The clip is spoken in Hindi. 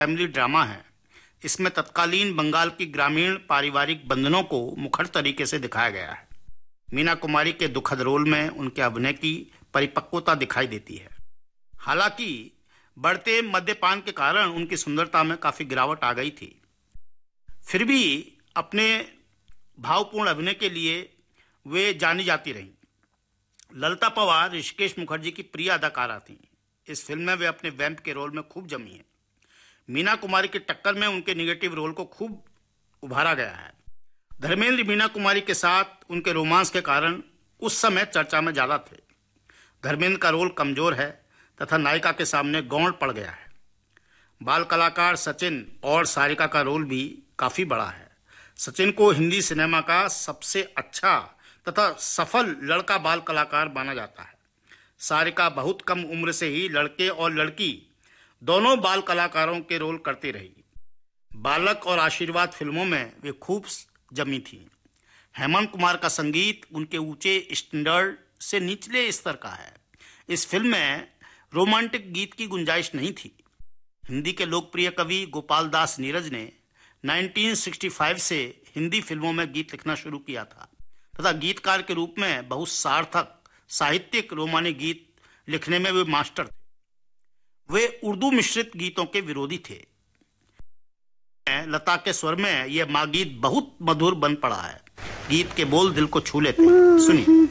फैमिली ड्रामा है। इसमें तत्कालीन बंगाल की ग्रामीण पारिवारिक बंधनों को मुखर तरीके से दिखाया गया है। मीना कुमारी के दुखद रोल में उनके अभिनय की परिपक्वता दिखाई देती है। हालांकि बढ़ते मद्यपान के कारण उनकी सुंदरता में काफी गिरावट आ गई थी। फिर भी अपने भावपूर्ण अभिनय के लिए वे जानी जाती रहीं। ललिता पवार ऋषिकेश मुखर्जी की प्रिय अदाकारा थीं। इस फिल्म में वे अपने वैम्प के रोल में खूब जमी हैं। मीना कुमारी की टक्कर में उनके निगेटिव रोल को खूब उभारा गया है। धर्मेंद्र मीना कुमारी के साथ उनके रोमांस के कारण उस समय चर्चा में ज्यादा थे। धर्मेंद्र का रोल कमजोर है तथा नायिका के सामने गौण पड़ गया है। बाल कलाकार सचिन और सारिका का रोल भी काफी बड़ा है। सचिन को हिंदी सिनेमा का सबसे अच्छा तथा सफल लड़का बाल कलाकार माना जाता है। सारिका बहुत कम उम्र से ही लड़के और लड़की दोनों बाल कलाकारों के रोल करती रही। बालक और आशीर्वाद फिल्मों में वे खूब जमी थी। हेमंत कुमार का संगीत उनके ऊंचे स्टैंडर्ड से निचले स्तर का है। इस फिल्म में रोमांटिक गीत की गुंजाइश नहीं थी। हिंदी के लोकप्रिय कवि गोपाल दास नीरज ने 1965 से हिंदी फिल्मों में गीत लिखना शुरू किया था तथा गीतकार के रूप में बहुत सार्थक साहित्यिक रोमानी गीत लिखने में वे मास्टर थे। वे उर्दू मिश्रित गीतों के विरोधी थे। लता के स्वर में यह माँ गीत बहुत मधुर बन पड़ा है। गीत के बोल दिल को छू लेते हैं। सुनिए।